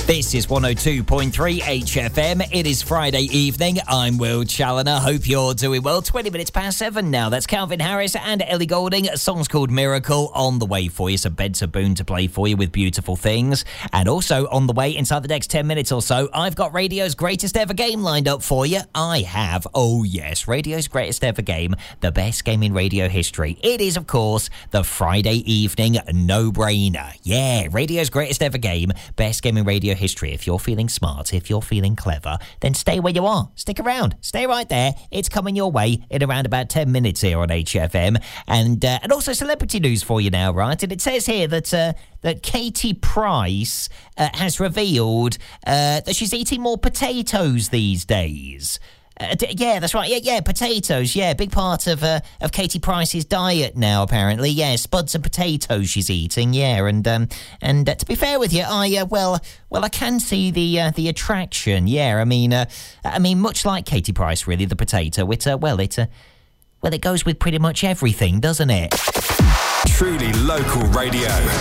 This is 102.3 HFM. It is Friday evening. I'm Will Challoner. Hope you're doing well. 20 minutes past 7 now. That's Calvin Harris and Ellie Goulding. A song's called Miracle on the way for you. So bed's a boon to play for you with beautiful things. And also on the way inside the next 10 minutes or so, I've got radio's greatest ever game lined up for you. I have, oh yes, radio's greatest ever game, the best game in radio history. It is, of course, the Friday evening no-brainer. Yeah, radio's greatest ever game, best game in radio history. If you're feeling smart, if you're feeling clever, then stay where you are. Stick around. Stay right there. It's coming your way in around about 10 minutes here on HFM. And also celebrity news for you now, right? And it says here that Katie Price has revealed that she's eating more potatoes these days. Yeah, that's right. Yeah, potatoes. Yeah, big part of Katie Price's diet now, apparently. Yeah, spuds and potatoes she's eating. Yeah, and to be fair with you, I can see the attraction. Yeah, I mean, much like Katie Price, really, the potato. It goes with pretty much everything, doesn't it? Truly local radio.